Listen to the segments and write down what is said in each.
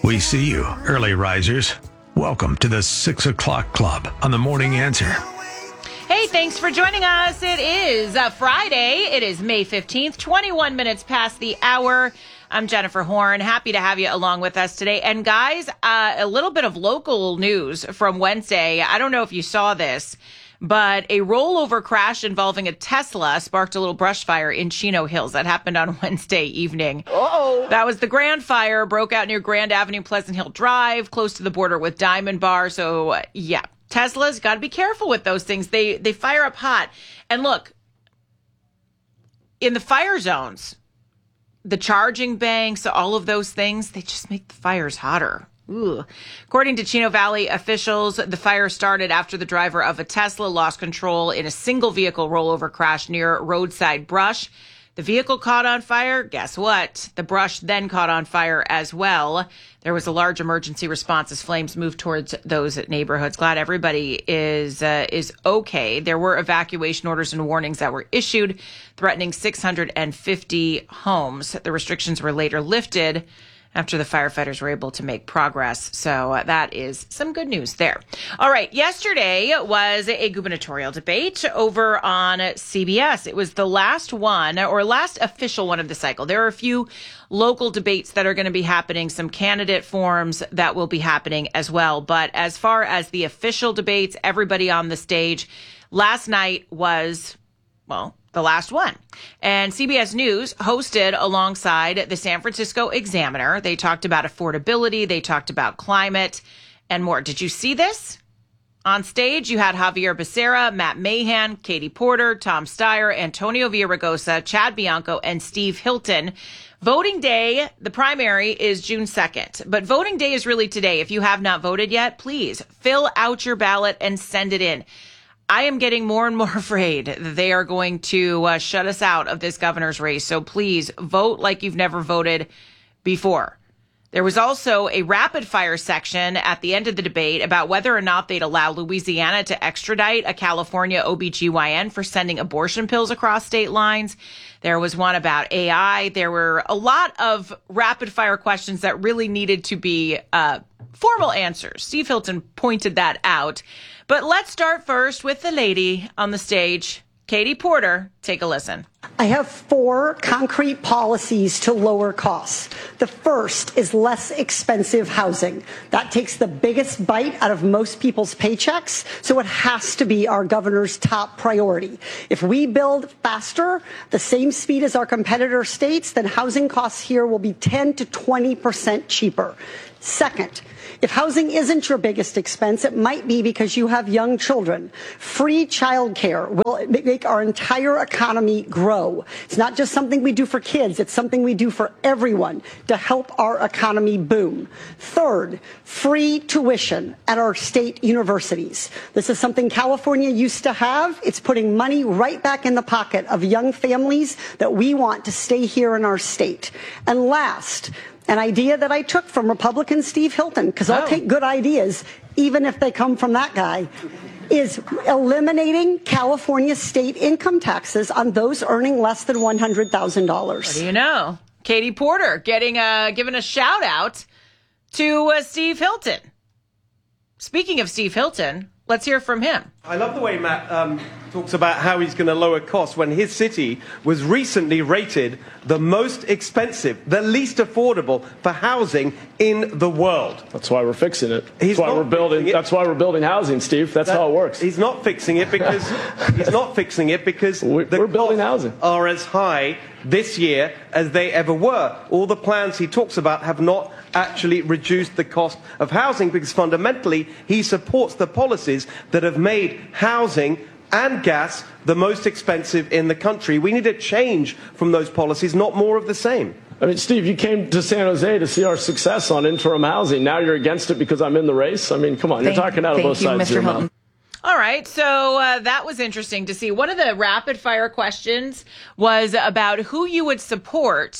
We see you, early risers. Welcome to the 6 o'clock club on the Morning Answer. Hey, thanks for joining us. It is Friday. It is May 15th, 21 minutes past the hour. I'm Jennifer Horn. Happy to have you along with us today. And guys, a little bit of local news from Wednesday. I don't know if you saw this, but a rollover crash involving a Tesla sparked a little brush fire in Chino Hills. That happened on Wednesday evening. Uh-oh. That was the Grand Fire, broke out near Grand Avenue, Pleasant Hill Drive, close to the border with Diamond Bar. So, yeah, Tesla's got to be careful with those things. They fire up hot. And look, in the fire zones, the charging banks, all of those things, they just make the fires hotter. Ooh. According to Chino Valley officials, the fire started after the driver of a Tesla lost control in a single vehicle rollover crash near roadside brush. The vehicle caught on fire. Guess what? The brush then caught on fire as well. There was a large emergency response as flames moved towards those neighborhoods. Glad everybody is okay. There were evacuation orders and warnings that were issued, threatening 650 homes. The restrictions were later lifted after the firefighters were able to make progress. So that is some good news there. All right. Yesterday was a gubernatorial debate over on CBS. It was the last one, or last official one of the cycle. There are a few local debates that are going to be happening, some candidate forums that will be happening as well. But as far as the official debates, everybody on the stage, last night was, well, the last one. And CBS News hosted alongside the San Francisco Examiner. They talked about affordability. They talked about climate and more. Did you see this? On stage, you had Javier Becerra, Matt Mahan, Katie Porter, Tom Steyer, Antonio Villaraigosa, Chad Bianco, and Steve Hilton. Voting day, the primary is June 2nd, but voting day is really today. If you have not voted yet, please fill out your ballot and send it in. I am getting more and more afraid that they are going to shut us out of this governor's race. So please vote like you've never voted before. There was also a rapid fire section at the end of the debate about whether or not they'd allow Louisiana to extradite a California OBGYN for sending abortion pills across state lines. There was one about AI. There were a lot of rapid fire questions that really needed to be formal answers. Steve Hilton pointed that out. But let's start first with the lady on the stage, Katie Porter. Take a listen. I have 4 concrete policies to lower costs. The first is less expensive housing. That takes the biggest bite out of most people's paychecks, so it has to be our governor's top priority. If we build faster, the same speed as our competitor states, then housing costs here will be 10 to 20% cheaper. Second, if housing isn't your biggest expense, it might be because you have young children. Free childcare will make our entire economy grow. It's not just something we do for kids. It's something we do for everyone to help our economy boom. Third, free tuition at our state universities. This is something California used to have. It's putting money right back in the pocket of young families that we want to stay here in our state. And last, an idea that I took from Republican Steve Hilton, because I'll take good ideas, even if they come from that guy, is eliminating California state income taxes on those earning less than $100,000. What do you know? Katie Porter giving a shout out to Steve Hilton. Speaking of Steve Hilton, let's hear from him. I love the way Matt talks about how he's going to lower costs when his city was recently rated the most expensive, the least affordable for housing in the world. That's why we're fixing it. That's why we're building housing, Steve. That's how it works. He's not fixing it because we're building housing are as high this year as they ever were. All the plans he talks about have not actually reduced the cost of housing because fundamentally he supports the policies that have made housing and gas the most expensive in the country. We need a change from those policies, not more of the same. I mean, Steve, you came to San Jose to see our success on interim housing. Now you're against it because I'm in the race? I mean, come on, you're talking out of both sides of your mouth. All right, so that was interesting to see. One of the rapid fire questions was about who you would support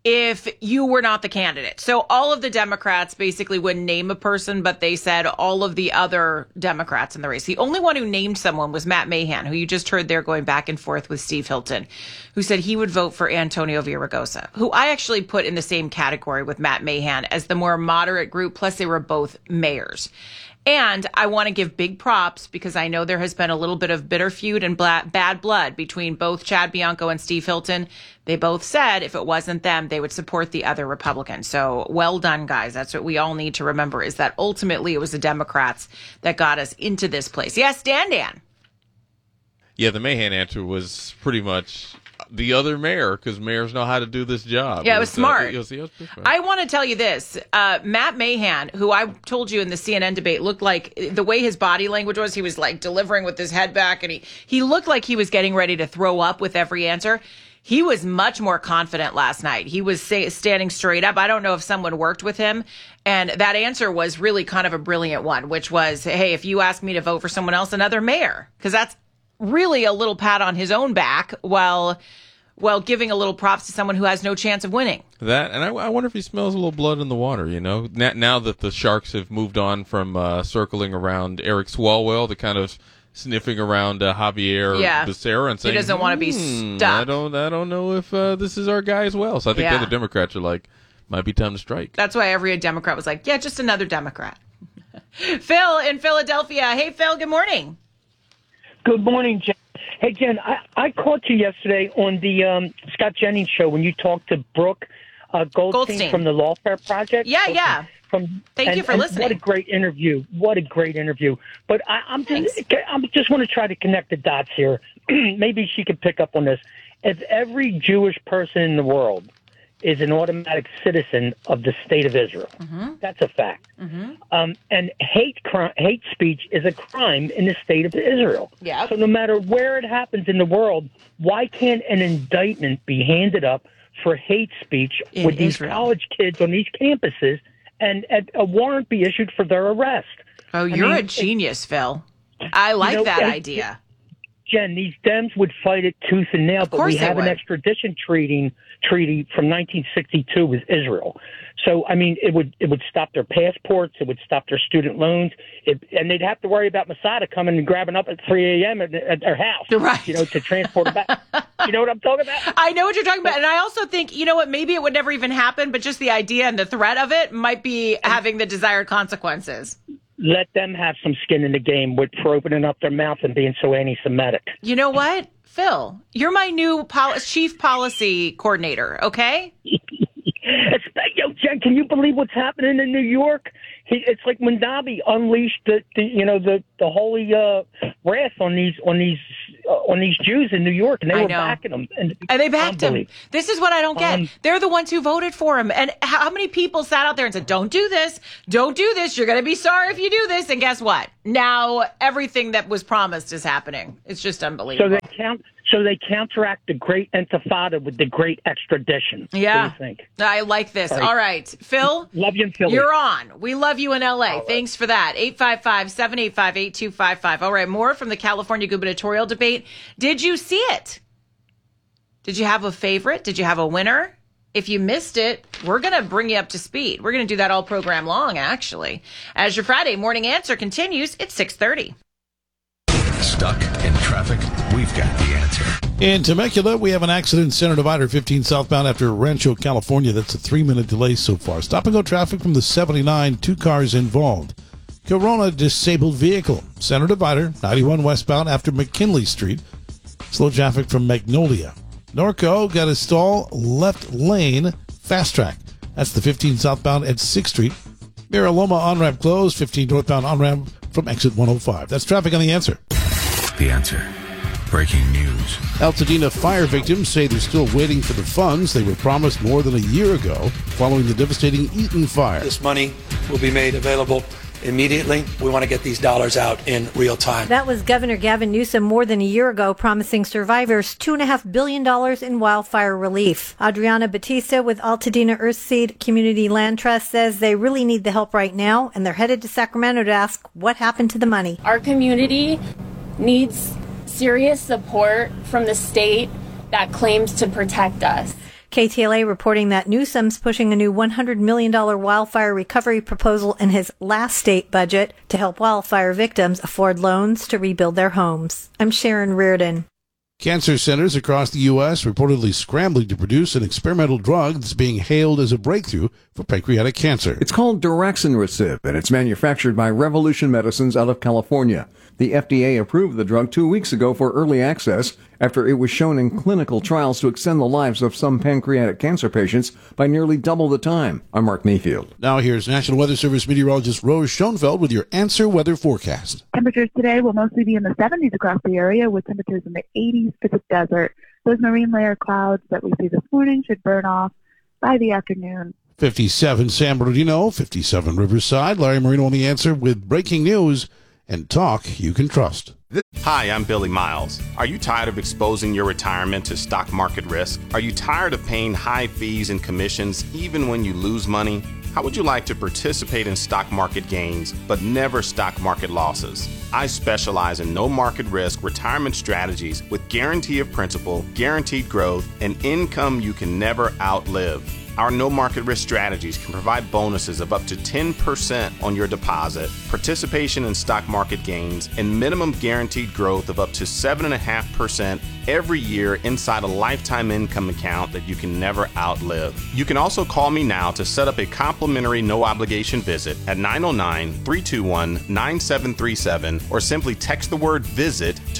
if you were not the candidate. So all of the Democrats basically wouldn't name a person, but they said all of the other Democrats in the race. The only one who named someone was Matt Mahan, who you just heard there going back and forth with Steve Hilton, who said he would vote for Antonio Villaraigosa, who I actually put in the same category with Matt Mahan as the more moderate group, plus they were both mayors. And I want to give big props because I know there has been a little bit of bitter feud and bad blood between both Chad Bianco and Steve Hilton. They both said if it wasn't them, they would support the other Republican. So well done, guys. That's what we all need to remember, is that ultimately it was the Democrats that got us into this place. Yes, Dan. Yeah, the Mahan answer was pretty much the other mayor, because mayors know how to do this job. Yeah, it was smart. It was smart. I want to tell you this. Matt Mahan, who I told you in the CNN debate, looked like the way his body language was, he was like delivering with his head back, and he looked like he was getting ready to throw up with every answer. He was much more confident last night. He was standing straight up. I don't know if someone worked with him. And that answer was really kind of a brilliant one, which was, hey, if you ask me to vote for someone else, another mayor, because that's really a little pat on his own back while giving a little props to someone who has no chance of winning. That, and I wonder if he smells a little blood in the water, you know, now that the Sharks have moved on from circling around Eric Swalwell to kind of sniffing around Javier Becerra and saying he doesn't want to be stuck. I don't know if this is our guy as well. So I think the other Democrats are like, might be time to strike. That's why every Democrat was like, yeah, just another Democrat. Phil in Philadelphia. Hey, Phil, good morning. Good morning, Jen. Hey, Jen, I caught you yesterday on the Scott Jennings show when you talked to Brooke Goldstein from the Lawfare Project. Yeah. Thank you for listening. What a great interview. But I just want to try to connect the dots here. Maybe she could pick up on this. If every Jewish person in the world is an automatic citizen of the state of Israel, that's a fact. And hate speech is a crime in the state of Israel. Yep. So no matter where it happens in the world, why can't an indictment be handed up for hate speech with these college kids on these campuses and a warrant be issued for their arrest? Oh, you're a genius, Phil. I like that idea. Jen, these Dems would fight it tooth and nail, but we have an extradition treaty from 1962 with Israel. So, I mean, it would stop their passports, it would stop their student loans, and they'd have to worry about Masada coming and grabbing up at 3 a.m. at their house, right? To transport them back. You know what I'm talking about? I know what you're talking about, and I also think, you know what, maybe it would never even happen, but just the idea and the threat of it might be having the desired consequences. Let them have some skin in the game for opening up their mouth and being so anti-Semitic. You know what, Phil? You're my new chief policy coordinator, okay? Yo, Jen, can you believe what's happening in New York? It's like Mondavi unleashed the holy wrath on these Jews in New York, and they were backing them. And they backed him. This is what I don't get. They're the ones who voted for him. And how many people sat out there and said, don't do this. Don't do this. You're going to be sorry if you do this. And guess what? Now everything that was promised is happening. It's just unbelievable. So they counteract the great intifada with the great extradition. Yeah. What do you think? I like this. All right. Phil. Love you in Philly. You're on. We love you in LA. Thanks for that. 855-785-8255. All right. More from the California gubernatorial debate. Did you see it? Did you have a favorite? Did you have a winner? If you missed it, we're going to bring you up to speed. We're going to do that all program long, actually. As your Friday morning answer continues, it's 6:30. Stuck in traffic? We've got the answer. In Temecula, we have an accident, Center Divider 15 southbound after Rancho, California. That's a 3-minute delay so far. Stop and go traffic from the 79, 2 cars involved. Corona disabled vehicle, Center Divider 91 westbound after McKinley Street. Slow traffic from Magnolia. Norco got a stall, left lane, fast track. That's the 15 southbound at 6th Street. Mira Loma on-ramp closed, 15 northbound on-ramp from exit 105. That's traffic on The Answer. The Answer. Breaking news. Altadena fire victims say they're still waiting for the funds they were promised more than a year ago following the devastating Eaton fire. This money will be made available immediately. We want to get these dollars out in real time. That was Governor Gavin Newsom more than a year ago, promising survivors $2.5 billion in wildfire relief. Adriana Batista with Altadena Earthseed Community Land Trust says they really need the help right now, and they're headed to Sacramento to ask what happened to the money. Our community needs serious support from the state that claims to protect us. KTLA reporting that Newsom's pushing a new $100 million wildfire recovery proposal in his last state budget to help wildfire victims afford loans to rebuild their homes. I'm Sharon Reardon. Cancer centers across the U.S. reportedly scrambling to produce an experimental drug that's being hailed as a breakthrough for pancreatic cancer. It's called Daraxonrasib, and it's manufactured by Revolution Medicines out of California. The FDA approved the drug 2 weeks ago for early access after it was shown in clinical trials to extend the lives of some pancreatic cancer patients by nearly double the time. I'm Mark Mayfield. Now here's National Weather Service meteorologist Rose Schoenfeld with your Answer Weather forecast. Temperatures today will mostly be in the 70s across the area, with temperatures in the 80s for the desert. Those marine layer clouds that we see this morning should burn off by the afternoon. 57 San Bernardino, 57 Riverside. Larry Marino on The Answer with breaking news and talk you can trust. Hi, I'm Billy Miles. Are you tired of exposing your retirement to stock market risk? Are you tired of paying high fees and commissions even when you lose money? How would you like to participate in stock market gains but never stock market losses? I specialize in no market risk retirement strategies with guarantee of principal, guaranteed growth, and income you can never outlive. Our no market risk strategies can provide bonuses of up to 10% on your deposit, participation in stock market gains, and minimum guaranteed growth of up to 7.5% every year inside a lifetime income account that you can never outlive. You can also call me now to set up a complimentary no obligation visit at 909-321-9737 or simply text the word visit to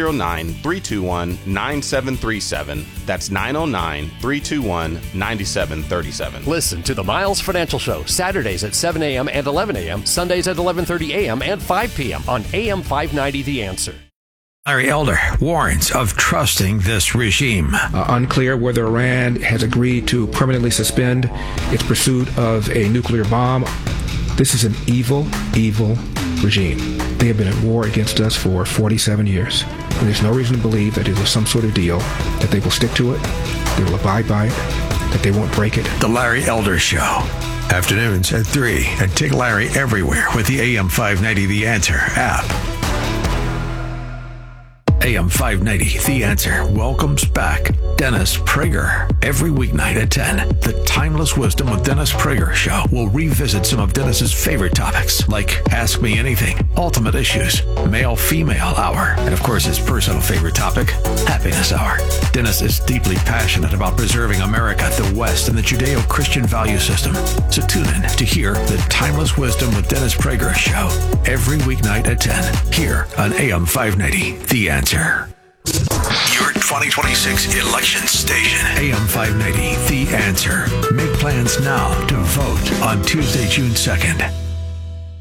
909-321-9737. That's 909-321-9737. Listen to the Miles Financial Show Saturdays at 7 a.m. and 11 a.m., Sundays at 11:30 a.m. and 5 p.m. on AM 590 The Answer. Larry Elder warns of trusting this regime. Unclear whether Iran has agreed to permanently suspend its pursuit of a nuclear bomb. This is an evil, evil regime. They have been at war against us for 47 years. And there's no reason to believe that it is some sort of deal, that they will stick to it, they will abide by it, that they won't break it. The Larry Elder Show. Afternoons at 3. And take Larry everywhere with the AM 590 The Answer app. AM 590 The Answer welcomes back Dennis Prager. Every weeknight at 10, the Timeless Wisdom with Dennis Prager show will revisit some of Dennis's favorite topics, like Ask Me Anything, Ultimate Issues, Male-Female Hour, and of course his personal favorite topic, Happiness Hour. Dennis is deeply passionate about preserving America, the West, and the Judeo-Christian value system. So tune in to hear the Timeless Wisdom with Dennis Prager show every weeknight at 10, here on AM 590 The Answer. Your 2026 election station, AM 590 The Answer. Make plans now to vote on Tuesday, June 2nd.